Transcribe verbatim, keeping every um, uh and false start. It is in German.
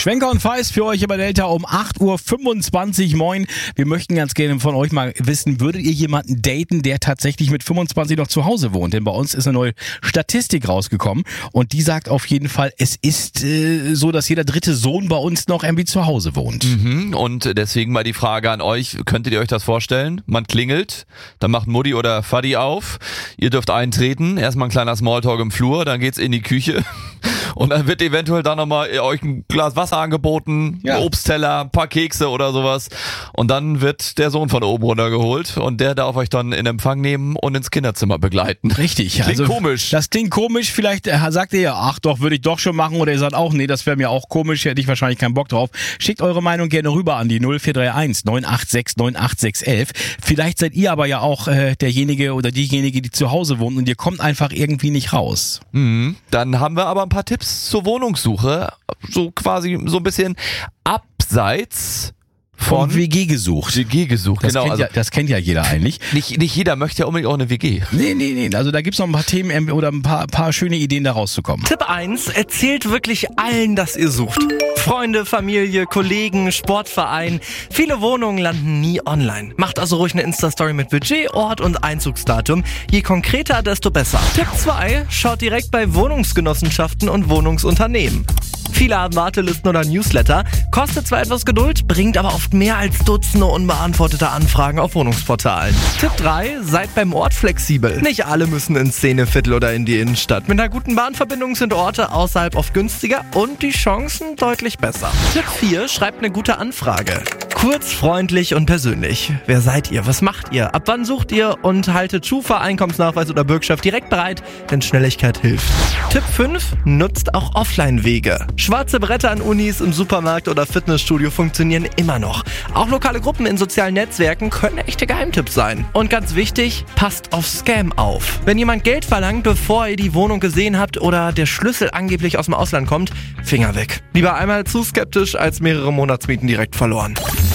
Schwenker und Feist für euch über Delta um acht Uhr fünfundzwanzig. Moin. Wir möchten ganz gerne von euch mal wissen, würdet ihr jemanden daten, der tatsächlich mit fünfundzwanzig noch zu Hause wohnt? Denn bei uns ist eine neue Statistik rausgekommen und die sagt auf jeden Fall, es ist äh, so, dass jeder dritte Sohn bei uns noch irgendwie zu Hause wohnt. Mhm. Und deswegen mal die Frage an euch, könntet ihr euch das vorstellen? Man klingelt, dann macht Mutti oder Vati auf, ihr dürft eintreten, erstmal ein kleiner Smalltalk im Flur, dann geht's in die Küche. Und dann wird eventuell dann nochmal euch ein Glas Wasser angeboten, ja. ein Obstteller, ein paar Kekse oder sowas. Und dann wird der Sohn von oben runtergeholt und der darf euch dann in Empfang nehmen und ins Kinderzimmer begleiten. Richtig. Klingt also komisch. Das klingt komisch. Vielleicht sagt ihr ja, ach doch, würde ich doch schon machen. Oder ihr sagt auch, nee, das wäre mir auch komisch, hätte ich wahrscheinlich keinen Bock drauf. Schickt eure Meinung gerne rüber an die null vier drei eins neun acht sechs neun acht sechs eins eins. Vielleicht seid ihr aber ja auch äh, derjenige oder diejenige, die zu Hause wohnt und ihr kommt einfach irgendwie nicht raus. Mhm. Dann haben wir aber ein paar Tipps zur Wohnungssuche, so quasi so ein bisschen abseits von, von W G gesucht. W G gesucht, das genau. Kennt also ja, das kennt ja jeder eigentlich. Nicht, nicht jeder möchte ja unbedingt auch eine W G. Nee, nee, nee. Also da gibt's noch ein paar Themen oder ein paar, paar schöne Ideen, da rauszukommen. Tipp eins, erzählt wirklich allen, dass ihr sucht. Freunde, Familie, Kollegen, Sportverein. Viele Wohnungen landen nie online. Macht also ruhig eine Insta-Story mit Budget, Ort und Einzugsdatum. Je konkreter, desto besser. Tipp zwei, schaut direkt bei Wohnungsgenossenschaften und Wohnungsunternehmen. Viele haben Wartelisten oder Newsletter, kostet zwar etwas Geduld, bringt aber oft mehr als Dutzende unbeantwortete Anfragen auf Wohnungsportalen. Tipp drei, seid beim Ort flexibel. Nicht alle müssen ins Szeneviertel oder in die Innenstadt. Mit einer guten Bahnverbindung sind Orte außerhalb oft günstiger und die Chancen deutlich besser. Tipp vier, schreibt eine gute Anfrage. Kurz, freundlich und persönlich. Wer seid ihr? Was macht ihr? Ab wann sucht ihr? Und haltet Schufa, Einkommensnachweis oder Bürgschaft direkt bereit, denn Schnelligkeit hilft. Tipp fünf, nutzt auch Offline-Wege. Schwarze Bretter an Unis, im Supermarkt oder Fitnessstudio funktionieren immer noch. Auch lokale Gruppen in sozialen Netzwerken können echte Geheimtipps sein. Und ganz wichtig, passt auf Scam auf. Wenn jemand Geld verlangt, bevor ihr die Wohnung gesehen habt oder der Schlüssel angeblich aus dem Ausland kommt, Finger weg. Lieber einmal zu skeptisch als mehrere Monatsmieten direkt verloren.